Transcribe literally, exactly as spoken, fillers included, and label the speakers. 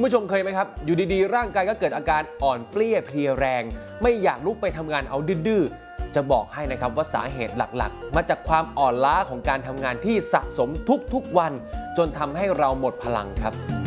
Speaker 1: ผู้ชมเคยไหมครับอยู่ดีๆร่างกายก็เกิดอาการอ่อนเปลี้ยเพลียแรงไม่อยากลุกไปทำงานเอาดื้อๆจะบอกให้นะครับว่าสาเหตุหลักๆมาจากความอ่อนล้าของการทำงานที่สะสมทุกๆวันจนทำให้เราหมดพลังครับ